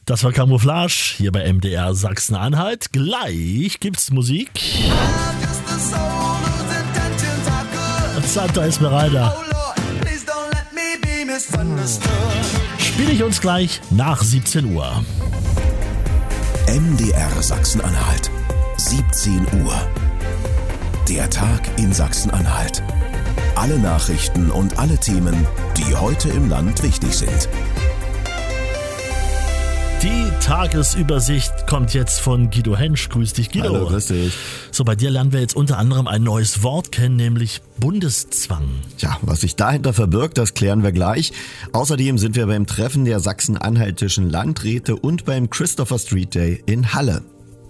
Das war Camouflage hier bei MDR Sachsen-Anhalt. Gleich gibt's Musik. Santa Esmeralda. Spiele ich uns gleich nach 17 Uhr. MDR Sachsen-Anhalt, 17 Uhr. Der Tag in Sachsen-Anhalt. Alle Nachrichten und alle Themen, die heute im Land wichtig sind. Die Tagesübersicht kommt jetzt von Guido Hensch. Grüß dich, Guido. Hallo, grüß dich. So, bei dir lernen wir jetzt unter anderem ein neues Wort kennen, nämlich Bundeszwang. Ja, was sich dahinter verbirgt, das klären wir gleich. Außerdem sind wir beim Treffen der sachsen-anhaltischen Landräte und beim Christopher Street Day in Halle.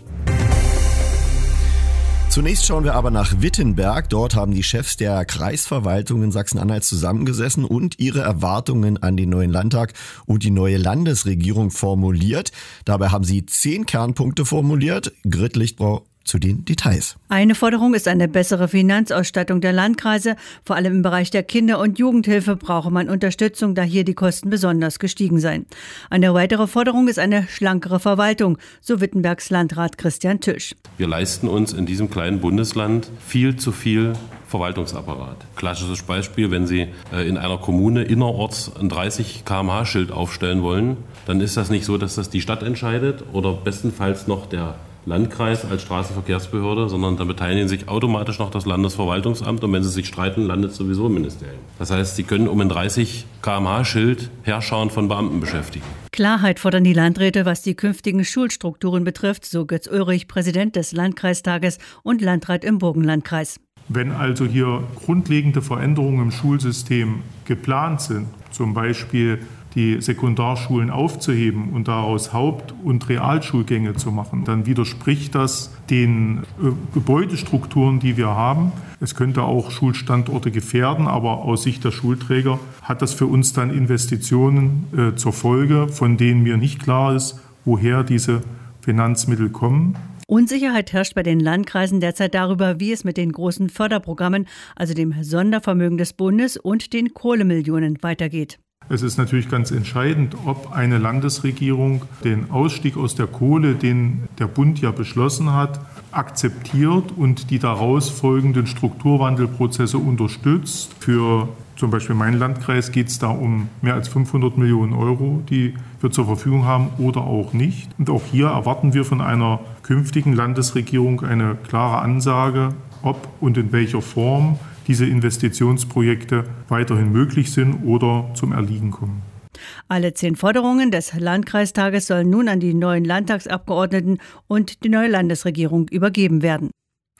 Zunächst schauen wir aber nach Wittenberg. Dort haben die Chefs der Kreisverwaltung in Sachsen-Anhalt zusammengesessen und ihre Erwartungen an den neuen Landtag und die neue Landesregierung formuliert. Dabei haben sie 10 Kernpunkte formuliert. Grit Lichtbau zu den Details. Eine Forderung ist eine bessere Finanzausstattung der Landkreise. Vor allem im Bereich der Kinder- und Jugendhilfe brauche man Unterstützung, da hier die Kosten besonders gestiegen seien. Eine weitere Forderung ist eine schlankere Verwaltung, so Wittenbergs Landrat Christian Tisch. Wir leisten uns in diesem kleinen Bundesland viel zu viel Verwaltungsapparat. Klassisches Beispiel, wenn Sie in einer Kommune innerorts ein 30 km/h Schild aufstellen wollen, dann ist das nicht so, dass das die Stadt entscheidet oder bestenfalls noch der Landkreis als Straßenverkehrsbehörde, sondern da beteiligen sich automatisch noch das Landesverwaltungsamt und wenn sie sich streiten, landet sowieso im Ministerium. Das heißt, sie können um ein 30 km/h Schild Heerschauen von Beamten beschäftigen. Klarheit fordern die Landräte, was die künftigen Schulstrukturen betrifft, so Götz Ulrich, Präsident des Landkreistages und Landrat im Burgenlandkreis. Wenn also hier grundlegende Veränderungen im Schulsystem geplant sind, zum Beispiel die Sekundarschulen aufzuheben und daraus Haupt- und Realschulgänge zu machen, dann widerspricht das den Gebäudestrukturen, die wir haben. Es könnte auch Schulstandorte gefährden, aber aus Sicht der Schulträger hat das für uns dann Investitionen zur Folge, von denen mir nicht klar ist, woher diese Finanzmittel kommen. Unsicherheit herrscht bei den Landkreisen derzeit darüber, wie es mit den großen Förderprogrammen, also dem Sondervermögen des Bundes und den Kohlemillionen weitergeht. Es ist natürlich ganz entscheidend, ob eine Landesregierung den Ausstieg aus der Kohle, den der Bund ja beschlossen hat, akzeptiert und die daraus folgenden Strukturwandelprozesse unterstützt. Für zum Beispiel meinen Landkreis geht es da um mehr als 500 Millionen Euro, die wir zur Verfügung haben oder auch nicht. Und auch hier erwarten wir von einer künftigen Landesregierung eine klare Ansage, ob und in welcher Form diese Investitionsprojekte weiterhin möglich sind oder zum Erliegen kommen. Alle 10 Forderungen des Landkreistages sollen nun an die neuen Landtagsabgeordneten und die neue Landesregierung übergeben werden.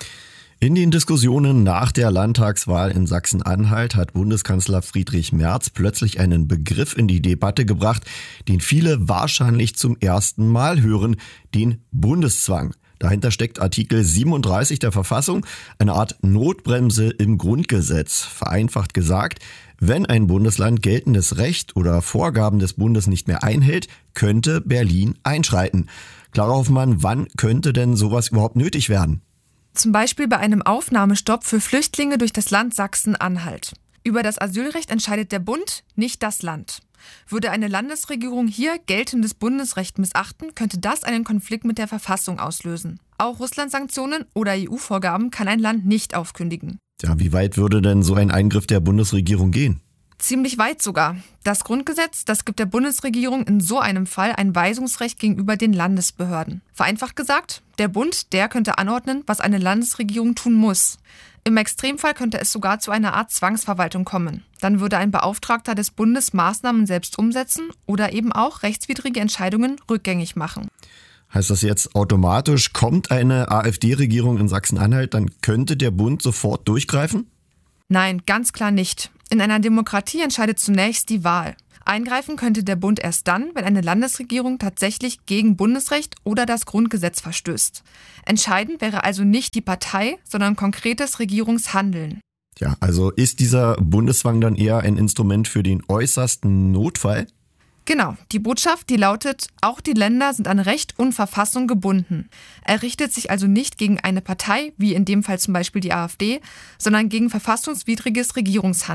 In den Diskussionen nach der Landtagswahl in Sachsen-Anhalt hat Bundeskanzler Friedrich Merz plötzlich einen Begriff in die Debatte gebracht, den viele wahrscheinlich zum ersten Mal hören, den Bundeszwang. Dahinter steckt Artikel 37 der Verfassung, eine Art Notbremse im Grundgesetz. Vereinfacht gesagt, wenn ein Bundesland geltendes Recht oder Vorgaben des Bundes nicht mehr einhält, könnte Berlin einschreiten. Clara Hoffmann, wann könnte denn sowas überhaupt nötig werden? Zum Beispiel bei einem Aufnahmestopp für Flüchtlinge durch das Land Sachsen-Anhalt. Über das Asylrecht entscheidet der Bund, nicht das Land. Würde eine Landesregierung hier geltendes Bundesrecht missachten, könnte das einen Konflikt mit der Verfassung auslösen. Auch Russland-Sanktionen oder EU-Vorgaben kann ein Land nicht aufkündigen. Ja, wie weit würde denn so ein Eingriff der Bundesregierung gehen? Ziemlich weit sogar. Das Grundgesetz, das gibt der Bundesregierung in so einem Fall ein Weisungsrecht gegenüber den Landesbehörden. Vereinfacht gesagt, der Bund, der könnte anordnen, was eine Landesregierung tun muss. Im Extremfall könnte es sogar zu einer Art Zwangsverwaltung kommen. Dann würde ein Beauftragter des Bundes Maßnahmen selbst umsetzen oder eben auch rechtswidrige Entscheidungen rückgängig machen. Heißt das jetzt automatisch, kommt eine AfD-Regierung in Sachsen-Anhalt, dann könnte der Bund sofort durchgreifen? Nein, ganz klar nicht. In einer Demokratie entscheidet zunächst die Wahl. Eingreifen könnte der Bund erst dann, wenn eine Landesregierung tatsächlich gegen Bundesrecht oder das Grundgesetz verstößt. Entscheidend wäre also nicht die Partei, sondern konkretes Regierungshandeln. Ja, also ist dieser Bundeszwang dann eher ein Instrument für den äußersten Notfall? Genau, die Botschaft, die lautet, auch die Länder sind an Recht und Verfassung gebunden. Er richtet sich also nicht gegen eine Partei, wie in dem Fall zum Beispiel die AfD, sondern gegen verfassungswidriges Regierungshandeln.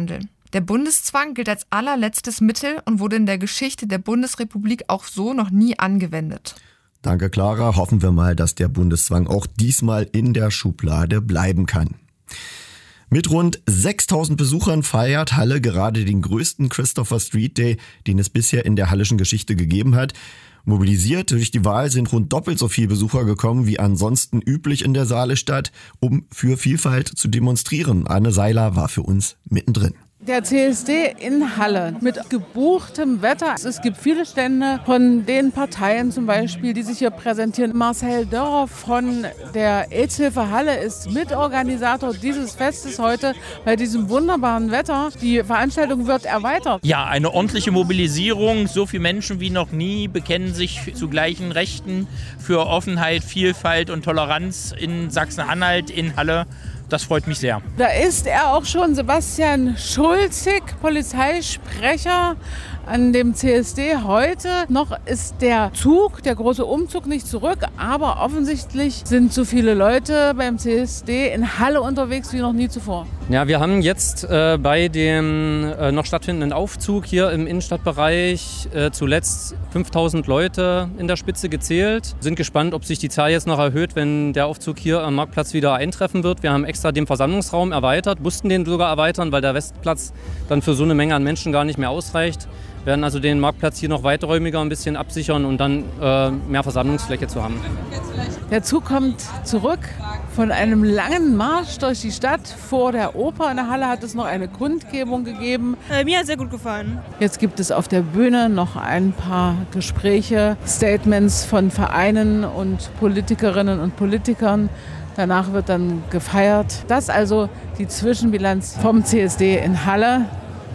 Der Bundeszwang gilt als allerletztes Mittel und wurde in der Geschichte der Bundesrepublik auch so noch nie angewendet. Danke, Clara. Hoffen wir mal, dass der Bundeszwang auch diesmal in der Schublade bleiben kann. Mit rund 6.000 Besuchern feiert Halle gerade den größten Christopher Street Day, den es bisher in der hallischen Geschichte gegeben hat. Mobilisiert durch die Wahl sind rund doppelt so viele Besucher gekommen wie ansonsten üblich in der Saalestadt, um für Vielfalt zu demonstrieren. Anne Seiler war für uns mittendrin. Der CSD in Halle mit gebuchtem Wetter. Es gibt viele Stände von den Parteien zum Beispiel, die sich hier präsentieren. Marcel Dörrer von der AIDS-Hilfe Halle ist Mitorganisator dieses Festes heute bei diesem wunderbaren Wetter. Die Veranstaltung wird erweitert. Ja, eine ordentliche Mobilisierung. So viele Menschen wie noch nie bekennen sich zu gleichen Rechten für Offenheit, Vielfalt und Toleranz in Sachsen-Anhalt, in Halle. Das freut mich sehr. Da ist er auch schon, Sebastian Schulzig, Polizeisprecher an dem CSD heute. Noch ist der Zug, der große Umzug nicht zurück, aber offensichtlich sind so viele Leute beim CSD in Halle unterwegs wie noch nie zuvor. Ja, wir haben jetzt bei dem noch stattfindenden Aufzug hier im Innenstadtbereich zuletzt 5.000 Leute in der Spitze gezählt. Sind gespannt, ob sich die Zahl jetzt noch erhöht, wenn der Aufzug hier am Marktplatz wieder eintreffen wird. Wir haben extra den Versammlungsraum erweitert, mussten den sogar erweitern, weil der Westplatz dann für so eine Menge an Menschen gar nicht mehr ausreicht. Wir werden also den Marktplatz hier noch weiträumiger ein bisschen absichern und dann mehr Versammlungsfläche zu haben. Der Zug kommt zurück von einem langen Marsch durch die Stadt. Vor der Oper in der Halle hat es noch eine Kundgebung gegeben. Mir hat es sehr gut gefallen. Jetzt gibt es auf der Bühne noch ein paar Gespräche, Statements von Vereinen und Politikerinnen und Politikern. Danach wird dann gefeiert. Das also die Zwischenbilanz vom CSD in Halle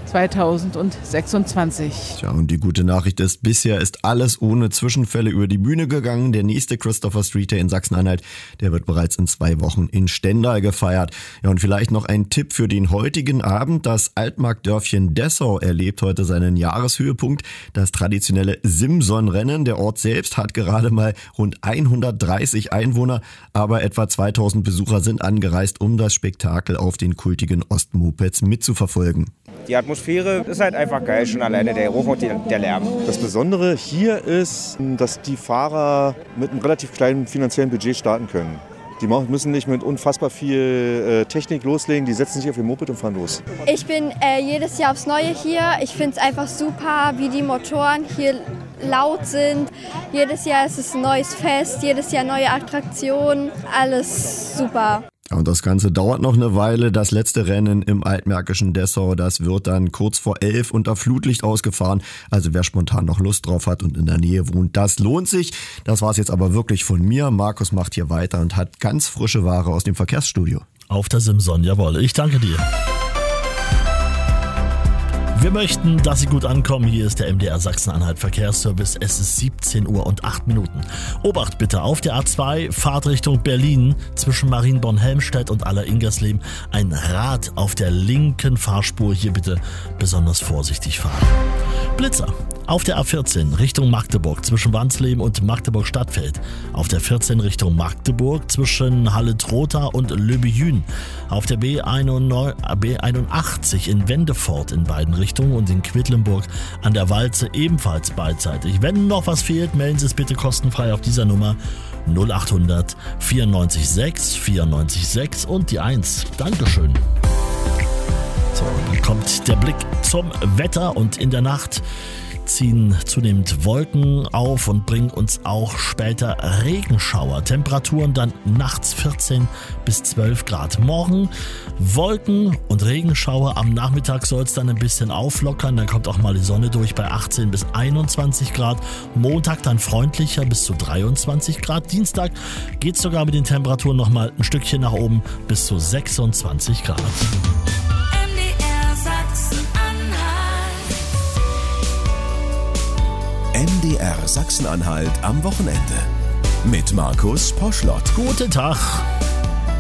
2026. Tja, und die gute Nachricht ist, bisher ist alles ohne Zwischenfälle über die Bühne gegangen. Der nächste Christopher Street Day in Sachsen-Anhalt, der wird bereits in 2 Wochen in Stendal gefeiert. Ja, und vielleicht noch ein Tipp für den heutigen Abend. Das Altmarktdörfchen Dessau erlebt heute seinen Jahreshöhepunkt. Das traditionelle Simson-Rennen. Der Ort selbst hat gerade mal rund 130 Einwohner, aber etwa 2.000 Besucher sind angereist, um das Spektakel auf den kultigen Ostmopeds mitzuverfolgen. Die Atmosphäre ist halt einfach geil, schon alleine der Geruch und der Lärm. Das Besondere hier ist, dass die Fahrer mit einem relativ kleinen finanziellen Budget starten können. Die müssen nicht mit unfassbar viel Technik loslegen, die setzen sich auf ihr Moped und fahren los. Ich bin jedes Jahr aufs Neue hier. Ich finde es einfach super, wie die Motoren hier laut sind. Jedes Jahr ist es ein neues Fest, jedes Jahr neue Attraktionen, alles super. Und das Ganze dauert noch eine Weile. Das letzte Rennen im altmärkischen Dessau, das wird dann kurz vor 11 unter Flutlicht ausgefahren. Also wer spontan noch Lust drauf hat und in der Nähe wohnt, das lohnt sich. Das war's jetzt aber wirklich von mir. Markus macht hier weiter und hat ganz frische Ware aus dem Verkehrsstudio. Auf der Simson, jawohl. Ich danke dir. Wir möchten, dass Sie gut ankommen. Hier ist der MDR Sachsen-Anhalt Verkehrsservice. Es ist 17 Uhr und 8 Minuten. Obacht bitte auf der A2, Fahrtrichtung Berlin zwischen Marienborn-Helmstedt und Aller-Ingersleben. Ein Rad auf der linken Fahrspur. Hier bitte besonders vorsichtig fahren. Blitzer. Auf der A14 Richtung Magdeburg zwischen Wansleben und Magdeburg-Stadtfeld. Auf der 14 Richtung Magdeburg zwischen Halle-Trotha und Löbejün. Auf der B81 in Wendefort in beiden Richtungen und in Quedlinburg an der Walze ebenfalls beidseitig. Wenn noch was fehlt, melden Sie es bitte kostenfrei auf dieser Nummer 0800 94 6 94 6 und die 1. Dankeschön. So, dann kommt der Blick zum Wetter und in der Nacht ziehen zunehmend Wolken auf und bringen uns auch später Regenschauer. Temperaturen dann nachts 14 bis 12 Grad. Morgen Wolken und Regenschauer. Am Nachmittag soll es dann ein bisschen auflockern. Dann kommt auch mal die Sonne durch bei 18 bis 21 Grad. Montag dann freundlicher bis zu 23 Grad. Dienstag geht es sogar mit den Temperaturen nochmal ein Stückchen nach oben bis zu 26 Grad. MDR Sachsen-Anhalt am Wochenende mit Markus Poschlott. Guten Tag.